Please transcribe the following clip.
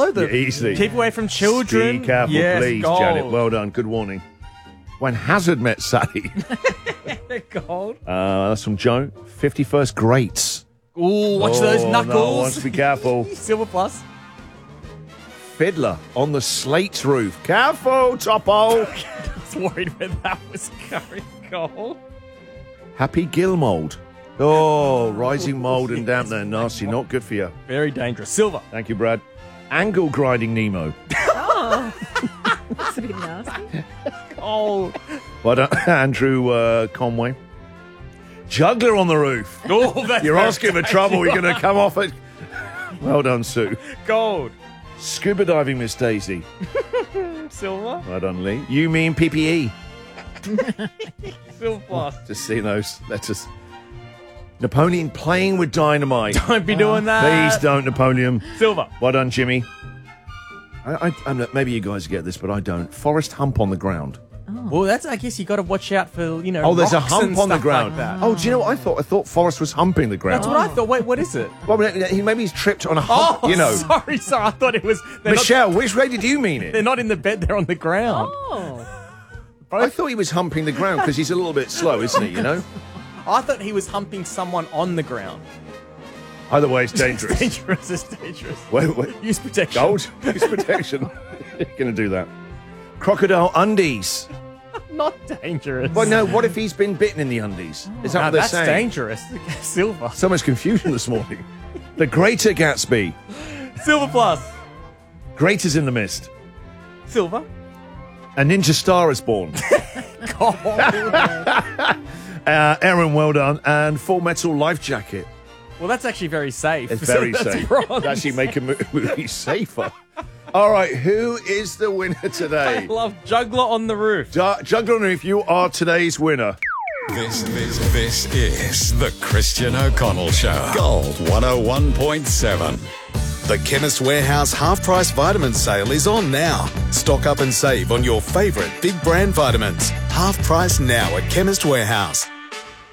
follow them. Yeah, easily. Keep away from children. Be careful, yes, please, gold. Janet. Well done. Good warning. When Hazard met Sally. Gold. That's from Joe. 51st Greats. Ooh, watch those No, knuckles. wants to be careful. Silver plus. Fiddler on the Slate's roof. Careful, Topo. I was worried where that was going. Gold. Happy Gill mould. Oh, rising mould and damp there. Nasty. Not good for you. Very dangerous. Silver. Thank you, Brad. Angle grinding Nemo. Oh, that's a bit nasty. Gold. Well done, Andrew Conway. Juggler on the roof. Oh, that's You're very asking for trouble. You're going to come off it. Well done, Sue. Gold. Scuba diving, Miss Daisy. Silver. Well done, Lee. You mean PPE. Silver plus. Just seeing those letters. Napoleon playing with dynamite. Don't be doing that. Please don't, Napoleon. Silver. Well done, Jimmy. I'm not, maybe you guys get this, but I don't. Forest hump on the ground. Well, that's. I guess you got to watch out for Oh, there's a rocks and hump on the stuff ground. Like that. Oh, do you know what I thought? I thought Forrest was humping the ground. That's what I thought. Wait, what is it? Well, maybe he's tripped on a hump, Oh, you know. sorry. I thought it was. Michelle, which way did you mean They're it? not in the bed. They're on the ground. Oh. I thought he was humping the ground because he's a little bit slow, isn't he, you know? I thought he was humping someone on the ground. Either way, it's dangerous. It's dangerous. It's dangerous. Wait. Use protection. Gold? Use protection. You're going to do that. Crocodile undies. Not dangerous. Well, no, what if he's been bitten in the undies? Is that Now, what they're that's saying? dangerous. Silver. So much confusion this morning. The Greater Gatsby. Silver plus. Greater's in the mist. Silver. A ninja star is born. Gold. Aaron, well done. And Full Metal Life Jacket. Well, that's actually very safe. It's So very that's safe. bronze. Actually make a movie safer. All right, who is the winner I today? love Juggler on the Roof. Juggler on the Roof, you are today's winner. This is the Christian O'Connell Show. Gold 101.7. The Chemist Warehouse half-price vitamin sale is on now. Stock up and save on your favourite big brand vitamins. Half price now at Chemist Warehouse.